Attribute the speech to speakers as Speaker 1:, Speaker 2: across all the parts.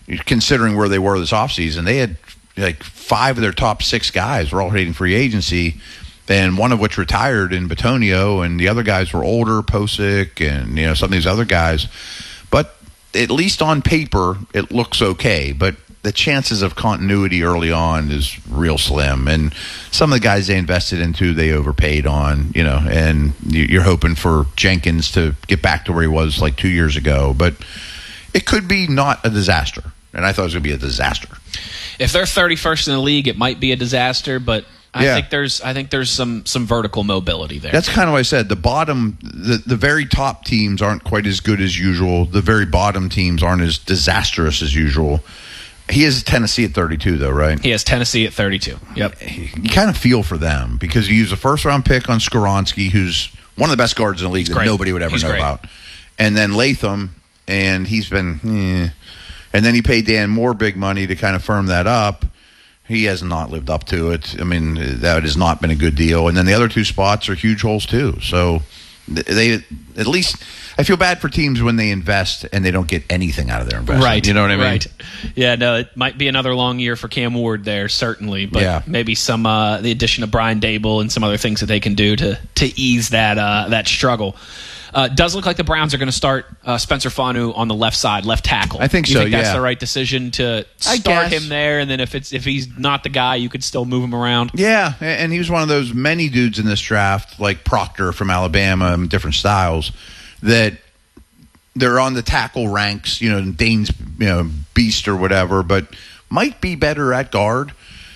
Speaker 1: considering where they were this offseason, they had like 5 of their top 6 guys were all hitting free agency, and one of which retired in Bitonio, and the other guys were older, Posick, and some of these other guys. But at least on paper, it looks okay. But the chances of continuity early on is real slim. And some of the guys they invested into, they overpaid on, and you're hoping for Jenkins to get back to where he was like 2 years ago. But it could be not a disaster. And I thought it was going to be a disaster.
Speaker 2: If they're 31st in the league, it might be a disaster, but I think there's some vertical mobility there.
Speaker 1: That's kind of what I said. The bottom, the very top teams aren't quite as good as usual. The very bottom teams aren't as disastrous as usual. He has Tennessee at 32, though, right?
Speaker 2: He has Tennessee at 32. Yep.
Speaker 1: You kind of feel for them because you use a first-round pick on Skoronski, who's one of the best guards in the league that nobody would ever know about. And then Latham, and he's been And then he paid Dan Moore big money to kind of firm that up. He has not lived up to it. I mean, that has not been a good deal. And then the other 2 spots are huge holes too. So they at least I feel bad for teams when they invest and they don't get anything out of their investment.
Speaker 2: Right.
Speaker 1: You know what I mean?
Speaker 2: Right. Yeah, no, it might be another long year for Cam Ward there, certainly. But maybe some the addition of Brian Dable and some other things that they can do to ease that struggle. Does look like the Browns are going to start Spencer Fanu on the left side, left tackle.
Speaker 1: I think
Speaker 2: you
Speaker 1: so.
Speaker 2: Think that's the right decision to start him there, and then if he's not the guy, you could still move him around.
Speaker 1: Yeah, and he was one of those many dudes in this draft, like Proctor from Alabama, and different styles, that they're on the tackle ranks. Dane's beast or whatever, but might be better at guard.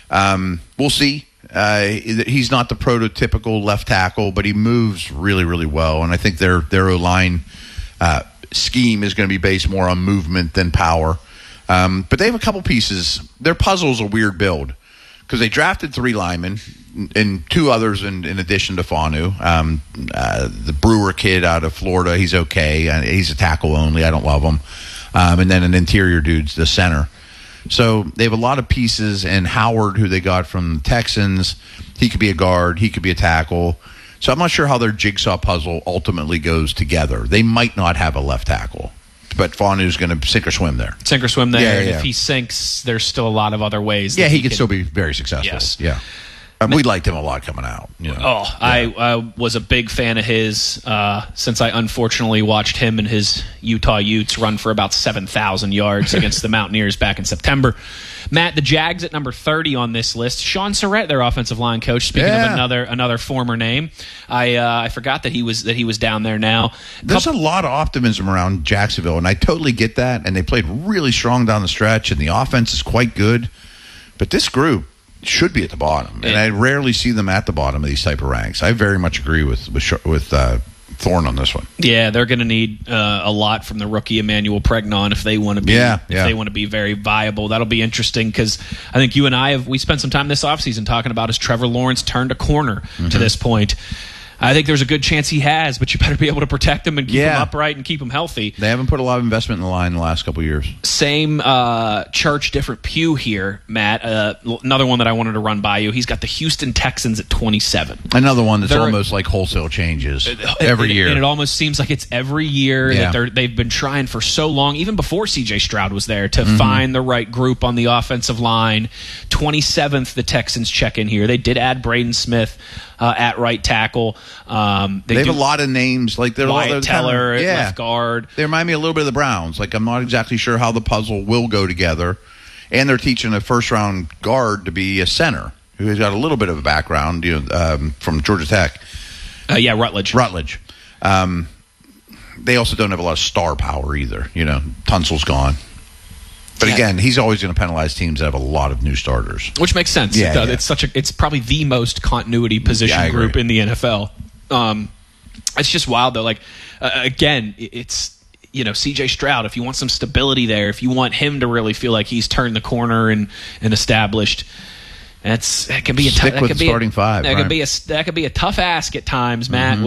Speaker 1: We'll see. He's not the prototypical left tackle, but he moves really, really well. And I think their O-line scheme is going to be based more on movement than power. But they have a couple pieces. Their puzzle's a weird build because they drafted 3 linemen and 2 others in addition to Fanu. The Brewer kid out of Florida, he's okay. He's a tackle only. I don't love him. And then an interior dude's the center. So they have a lot of pieces, and Howard, who they got from the Texans, he could be a guard, he could be a tackle. So I'm not sure how their jigsaw puzzle ultimately goes together. They might not have a left tackle, but Fanu's going to sink or swim there.
Speaker 2: Sink or swim there. Yeah. If he sinks, there's still a lot of other ways.
Speaker 1: Yeah, he could still be very successful.
Speaker 2: Yes.
Speaker 1: Yeah. We liked him a lot coming out.
Speaker 2: I was a big fan of his since I unfortunately watched him and his Utah Utes run for about 7,000 yards against the Mountaineers back in September. Matt, the Jags at number 30 on this list. Sean Surratt, their offensive line coach. Speaking of another former name, I forgot that he was down there now.
Speaker 1: There's a lot of optimism around Jacksonville, and I totally get that. And they played really strong down the stretch, and the offense is quite good. But this group should be at the bottom, and I rarely see them at the bottom of these type of ranks. I very much agree with Thorne on this one.
Speaker 2: Yeah, they're going to need a lot from the rookie Emmanuel Pregnon if they want to be they want to be very viable. That'll be interesting because I think you and I we spent some time this offseason talking about has Trevor Lawrence turned a corner to this point. I think there's a good chance he has, but you better be able to protect him and keep him upright and keep him healthy.
Speaker 1: They haven't put a lot of investment in the line in the last couple of years.
Speaker 2: Same church, different pew here, Matt. Another one that I wanted to run by you. He's got the Houston Texans at 27.
Speaker 1: Another one that's almost like wholesale changes every year.
Speaker 2: And it almost seems like it's every year that they've been trying for so long, even before C.J. Stroud was there, to find the right group on the offensive line. 27th, the Texans check in here. They did add Braden Smith at right tackle.
Speaker 1: They have a lot of names. Like
Speaker 2: Wyatt Teller at left guard.
Speaker 1: They remind me a little bit of the Browns. Like I'm not exactly sure how the puzzle will go together. And they're teaching a first-round guard to be a center who has got a little bit of a background, from Georgia Tech.
Speaker 2: Rutledge.
Speaker 1: They also don't have a lot of star power either. Tunsil's gone. But again, he's always going to penalize teams that have a lot of new starters,
Speaker 2: which makes sense. It's probably the most continuity position group in the NFL. It's just wild though. Like again, it's C.J. Stroud. If you want some stability there, if you want him to really feel like he's turned the corner and established, that could be a
Speaker 1: starting five.
Speaker 2: That could be a tough ask at times, Matt.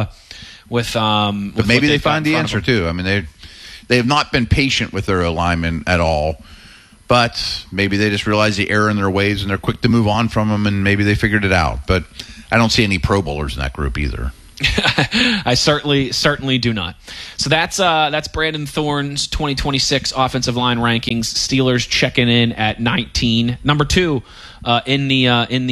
Speaker 1: But maybe they find the answer too. I mean They have not been patient with their alignment at all, but maybe they just realize the error in their ways and they're quick to move on from them, and maybe they figured it out. But I don't see any Pro Bowlers in that group either.
Speaker 2: I certainly do not. So that's Brandon Thorne's 2026 offensive line rankings. Steelers checking in at 19, number 2 in the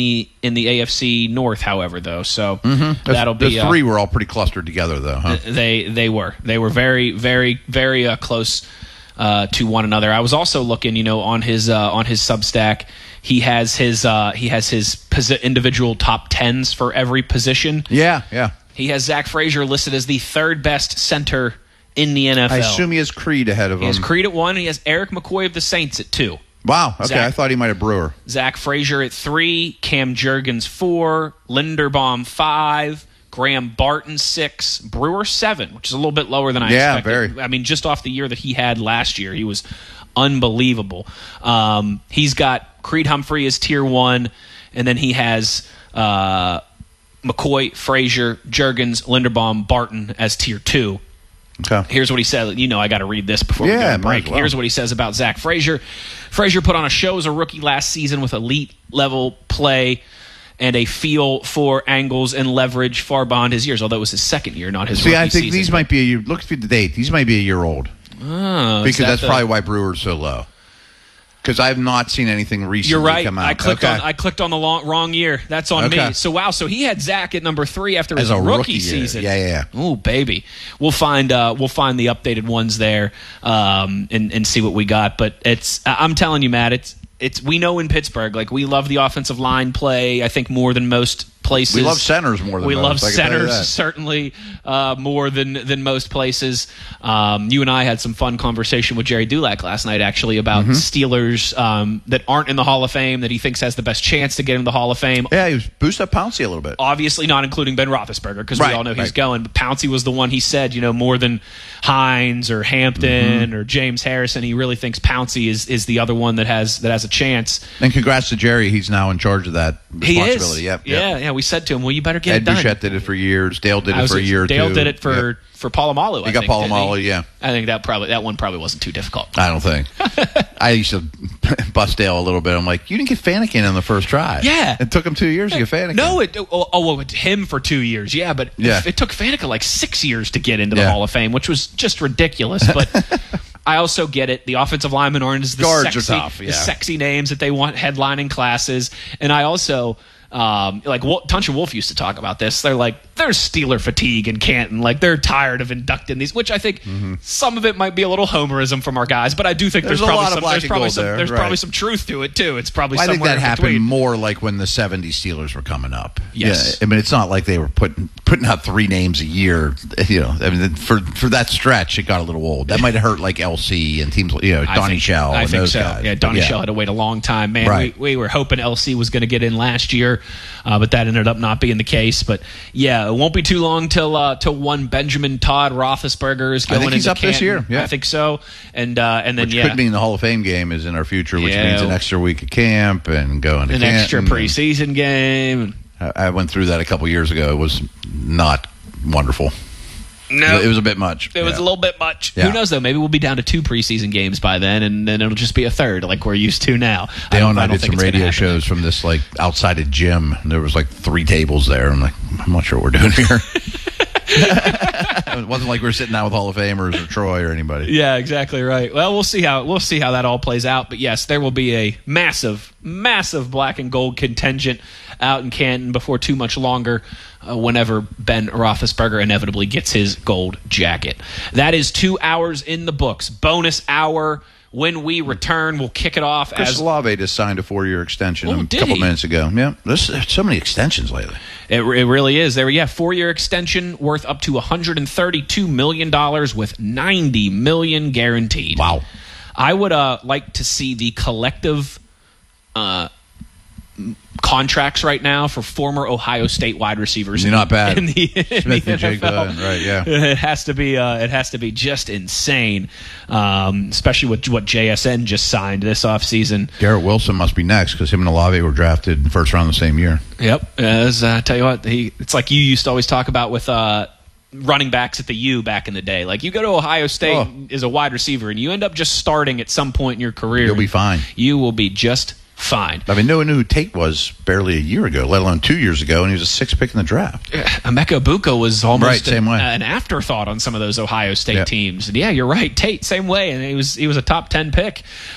Speaker 2: AFC North. However, though, so that'll be
Speaker 1: the 3 were all pretty clustered together, though. Huh?
Speaker 2: They were very very close to one another. I was also looking, on his Substack. He has his individual top 10s for every position.
Speaker 1: Yeah.
Speaker 2: He has Zach Frazier listed as the 3rd best center in the NFL.
Speaker 1: I assume he has Creed ahead of him.
Speaker 2: He has Creed at 1, and he has Eric McCoy of the Saints at 2.
Speaker 1: Wow. Okay, I thought he might have Brewer.
Speaker 2: Zach Frazier at 3, Cam Jurgens 4, Linderbaum 5, Graham Barton 6, Brewer 7, which is a little bit lower than I expected.
Speaker 1: Very.
Speaker 2: I mean, just off the year that he had last year, he was unbelievable. He's got Creed Humphrey as tier 1, and then he has McCoy, Frazier, Jurgens, Linderbaum, Barton as tier 2.
Speaker 1: Okay.
Speaker 2: Here's what he said. I got to read this before we go to break.
Speaker 1: Well.
Speaker 2: Here's what he says about Zach Frazier. Frazier put on a show as a rookie last season with elite level play and a feel for angles and leverage far beyond his years, although it was his second year, not his rookie season.
Speaker 1: I think these might be look at the date. These might be a year old.
Speaker 2: Oh,
Speaker 1: because that's probably why Brewer's so low. Because I've not seen anything recently
Speaker 2: You're right.
Speaker 1: come out.
Speaker 2: I clicked on the wrong year. That's on me. So wow. So he had Zach at number 3 after his rookie season.
Speaker 1: Yeah.
Speaker 2: Oh baby, we'll find the updated ones there and see what we got. But I'm telling you, Matt, it's we know in Pittsburgh, like, we love the offensive line play. I think more than most places.
Speaker 1: We love centers more than most.
Speaker 2: We love centers certainly more than most places. You and I had some fun conversation with Jerry Dulac last night, actually, about Steelers that aren't in the Hall of Fame that he thinks has the best chance to get in the Hall of Fame.
Speaker 1: Yeah, he was boosted up Pouncey a little bit.
Speaker 2: Obviously not including Ben Roethlisberger, because we all know he's going. But Pouncey was the one he said, more than Hines or Hampton or James Harrison. He really thinks Pouncey is the other one that has a chance.
Speaker 1: And congrats to Jerry. He's now in charge of that responsibility.
Speaker 2: He is. Yeah. We said to him, well, you better get it done.
Speaker 1: Ed Bouchette did it for years. Dale did it for a year or two.
Speaker 2: Dale did it for Polamalu.
Speaker 1: He got Polamalu, yeah.
Speaker 2: I think that one probably wasn't too difficult.
Speaker 1: I don't think. I used to bust Dale a little bit. I'm like, you didn't get Fanikin in the first try.
Speaker 2: Yeah.
Speaker 1: It took him 2 years to get Fanikin.
Speaker 2: No, it him for 2 years, yeah, but it took Faneca like 6 years to get into the Hall of Fame, which was just ridiculous, but I also get it. The offensive linemen aren't as the sexy names that they want headlining classes, and I also Tunch and Wolf used to talk about this. They're like, there's Steeler fatigue in Canton. Like, they're tired of inducting these, which I think some of it might be a little homerism from our guys, but I do think there's probably some truth to it too. It's probably somewhere in between. I think that happened
Speaker 1: more like when the '70s Steelers were coming up.
Speaker 2: Yes,
Speaker 1: yeah, I mean, it's not like they were putting out 3 names a year. I mean, for that stretch, it got a little old. That might have hurt like LC and teams, Donnie Shell.
Speaker 2: I think so.
Speaker 1: Guys.
Speaker 2: Yeah, Donnie Shell had to wait a long time. Man, right. we were hoping LC was going to get in last year. But that ended up not being the case. But yeah, it won't be too long till one Benjamin Todd Roethlisberger is going.
Speaker 1: I think he's
Speaker 2: into
Speaker 1: up
Speaker 2: Canton.
Speaker 1: this year. Yeah.
Speaker 2: I think so. And then
Speaker 1: which could mean the Hall of Fame game is in our future, which means an extra week of camp and going to
Speaker 2: an extra preseason game.
Speaker 1: I went through that a couple years ago. It was not wonderful.
Speaker 2: No,
Speaker 1: it was a bit much.
Speaker 2: It was a little bit much.
Speaker 1: Yeah.
Speaker 2: Who knows, though? Maybe we'll be down to 2 preseason games by then, and then it'll just be a third, like we're used to now.
Speaker 1: Dale and I did some radio shows from this outside a gym. And there was 3 tables there. I'm like, I'm not sure what we're doing here. It wasn't like we were sitting down with Hall of Famers or Troy or anybody.
Speaker 2: Yeah, exactly right. Well, we'll see how that all plays out. But yes, there will be a massive black and gold contingent out in Canton before too much longer. Whenever Ben Roethlisberger inevitably gets his gold jacket. That is 2 hours in the books. Bonus hour. When we return, we'll kick it off.
Speaker 1: Chris Olave just signed a 4-year extension a couple minutes ago. Yeah, there's so many extensions lately.
Speaker 2: It really is. 4-year extension worth up to $132 million with $90 million guaranteed.
Speaker 1: Wow.
Speaker 2: I would like to see the collective contracts right now for former Ohio State wide receivers.
Speaker 1: They're not bad.
Speaker 2: In the
Speaker 1: Smith and
Speaker 2: NFL.
Speaker 1: Right? Yeah.
Speaker 2: It has to be just insane, especially with what JSN just signed this offseason.
Speaker 1: Garrett Wilson must be next because him and Olave were drafted in the first round the same year.
Speaker 2: Yep. Tell you what, it's like you used to always talk about with running backs at the U back in the day. Like, you go to Ohio State as a wide receiver and you end up just starting at some point in your career.
Speaker 1: You'll be fine.
Speaker 2: You will be just fine.
Speaker 1: I mean, no one knew who Tate was barely a year ago, let alone 2 years ago, and he was a 6th pick in the draft.
Speaker 2: Emeka Egbuka was almost
Speaker 1: same way.
Speaker 2: an afterthought on some of those Ohio State
Speaker 1: Yep.
Speaker 2: teams. And yeah, you're right. Tate, same way, and he was a top 10 pick.